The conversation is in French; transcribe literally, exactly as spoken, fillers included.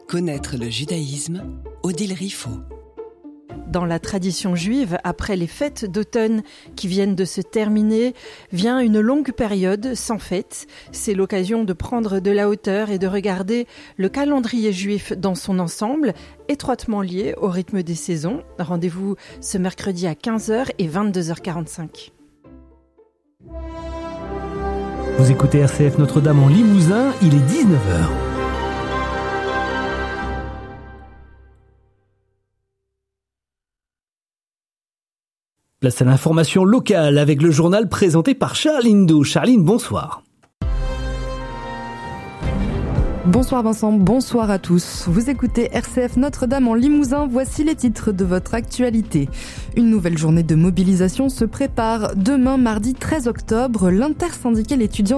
Connaître le judaïsme, Odile Riffaut. Dans la tradition juive, après les fêtes d'automne qui viennent de se terminer, vient une longue période sans fête. C'est l'occasion de prendre de la hauteur et de regarder le calendrier juif dans son ensemble, étroitement lié au rythme des saisons. Rendez-vous ce mercredi à quinze heures et vingt-deux heures quarante-cinq. Vous écoutez R C F Notre-Dame en Limousin, il est dix-neuf heures. Place à l'information locale avec le journal présenté par Charline Do. Charline, bonsoir. Bonsoir Vincent, bonsoir à tous. Vous écoutez R C F Notre-Dame en Limousin, voici les titres de votre actualité. Une nouvelle journée de mobilisation se prépare. Demain, mardi treize octobre, l'intersyndicale étudiante